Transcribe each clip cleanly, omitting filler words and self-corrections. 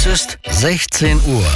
Es ist 16 Uhr.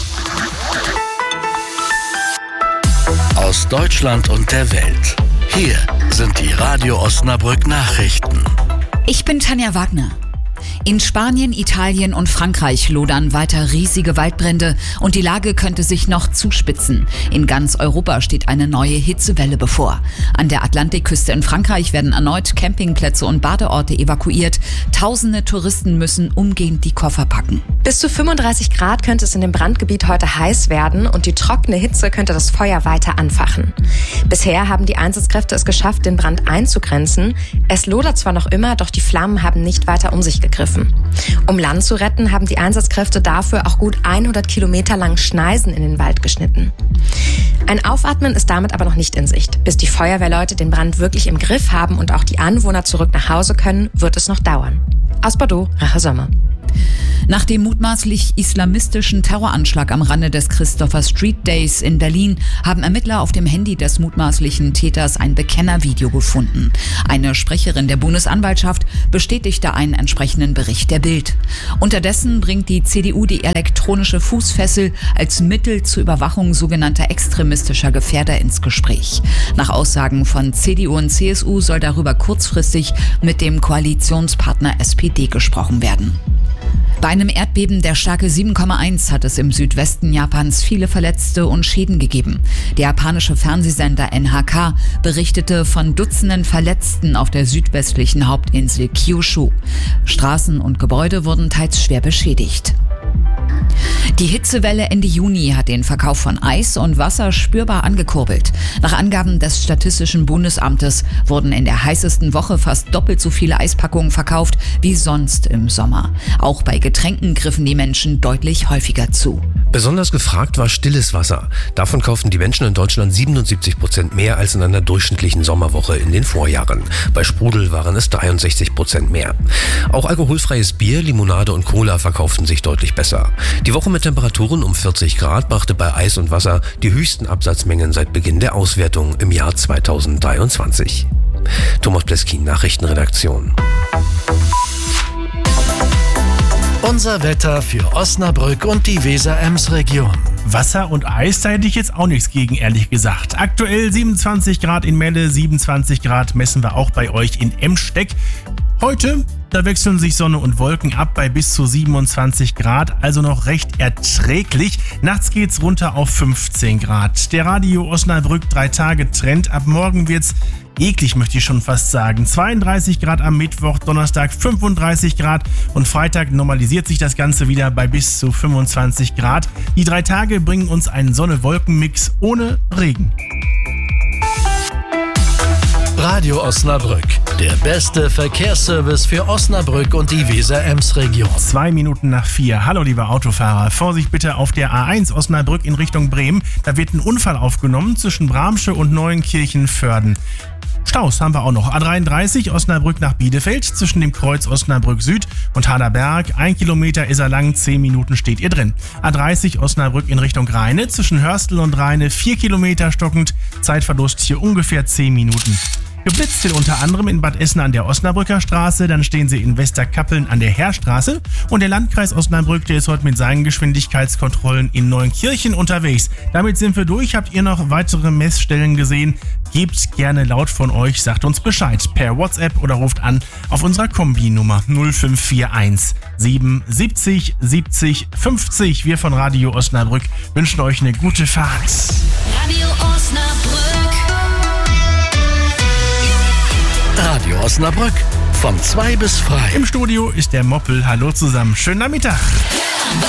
Aus Deutschland und der Welt. Hier sind die Radio Osnabrück Nachrichten. Ich bin Tanja Wagner. In Spanien, Italien und Frankreich lodern weiter riesige Waldbrände und die Lage könnte sich noch zuspitzen. In ganz Europa steht eine neue Hitzewelle bevor. An der Atlantikküste in Frankreich werden erneut Campingplätze und Badeorte evakuiert. Tausende Touristen müssen umgehend die Koffer packen. Bis zu 35 Grad könnte es in dem Brandgebiet heute heiß werden und die trockene Hitze könnte das Feuer weiter anfachen. Bisher haben die Einsatzkräfte es geschafft, den Brand einzugrenzen. Es lodert zwar noch immer, doch die Flammen haben nicht weiter um sich gegriffen. Um Land zu retten, haben die Einsatzkräfte dafür auch gut 100 Kilometer lang Schneisen in den Wald geschnitten. Ein Aufatmen ist damit aber noch nicht in Sicht. Bis die Feuerwehrleute den Brand wirklich im Griff haben und auch die Anwohner zurück nach Hause können, wird es noch dauern. Aus Bordeaux, Rache Sommer. Nach dem mutmaßlich islamistischen Terroranschlag am Rande des Christopher Street Days in Berlin haben Ermittler auf dem Handy des mutmaßlichen Täters ein Bekennervideo gefunden. Eine Sprecherin der Bundesanwaltschaft bestätigte einen entsprechenden Bericht der Bild. Unterdessen bringt die CDU die elektronische Fußfessel als Mittel zur Überwachung sogenannter extremistischer Gefährder ins Gespräch. Nach Aussagen von CDU und CSU soll darüber kurzfristig mit dem Koalitionspartner SPD gesprochen werden. Bei einem Erdbeben der Stärke 7,1 hat es im Südwesten Japans viele Verletzte und Schäden gegeben. Der japanische Fernsehsender NHK berichtete von Dutzenden Verletzten auf der südwestlichen Hauptinsel Kyushu. Straßen und Gebäude wurden teils schwer beschädigt. Die Hitzewelle Ende Juni hat den Verkauf von Eis und Wasser spürbar angekurbelt. Nach Angaben des Statistischen Bundesamtes wurden in der heißesten Woche fast doppelt so viele Eispackungen verkauft wie sonst im Sommer. Auch bei Getränken griffen die Menschen deutlich häufiger zu. Besonders gefragt war stilles Wasser. Davon kauften die Menschen in Deutschland 77% mehr als in einer durchschnittlichen Sommerwoche in den Vorjahren. Bei Sprudel waren es 63% mehr. Auch alkoholfreies Bier, Limonade und Cola verkauften sich deutlich besser. Die Woche mit Temperaturen um 40 Grad brachte bei Eis und Wasser die höchsten Absatzmengen seit Beginn der Auswertung im Jahr 2023. Thomas Pleskin, Nachrichtenredaktion. Unser Wetter für Osnabrück und die Weser-Ems-Region. Wasser und Eis, da hätte ich jetzt auch nichts gegen, ehrlich gesagt. Aktuell 27 Grad in Melle, 27 Grad messen wir auch bei euch in Emsteck. Heute, da wechseln sich Sonne und Wolken ab bei bis zu 27 Grad, also noch recht erträglich. Nachts geht's runter auf 15 Grad. Der Radio Osnabrück 3-Tage-Trend. Ab morgen wird's eklig, möchte ich schon fast sagen. 32 Grad am Mittwoch, Donnerstag 35 Grad und Freitag normalisiert sich das Ganze wieder bei bis zu 25 Grad. Die 3 Tage bringen uns einen Sonne-Wolken-Mix ohne Regen. Radio Osnabrück, der beste Verkehrsservice für Osnabrück und die Weser-Ems-Region. 2 Minuten nach 4. Hallo liebe Autofahrer, Vorsicht bitte auf der A1 Osnabrück in Richtung Bremen. Da wird ein Unfall aufgenommen zwischen Bramsche und Neuenkirchen-Vörden. Staus haben wir auch noch. A33 Osnabrück nach Bielefeld zwischen dem Kreuz Osnabrück Süd und Haderberg. 1 Kilometer ist er lang, 10 Minuten steht ihr drin. A30 Osnabrück in Richtung Rheine zwischen Hörstel und Rheine 4 Kilometer stockend. Zeitverlust hier ungefähr 10 Minuten. Geblitzt wird unter anderem in Bad Essen an der Osnabrücker Straße, dann stehen sie in Westerkappeln an der Heerstraße und der Landkreis Osnabrück, der ist heute mit seinen Geschwindigkeitskontrollen in Neunkirchen unterwegs. Damit sind wir durch. Habt ihr noch weitere Messstellen gesehen? Gebt gerne laut von euch, sagt uns Bescheid per WhatsApp oder ruft an auf unserer Kombi-Nummer 0541 77 70 50. Wir von Radio Osnabrück wünschen euch eine gute Fahrt. Radio Osnabrück. Radio Osnabrück, von 2 bis frei. Im Studio ist der Moppel. Hallo zusammen. Schönen Nachmittag.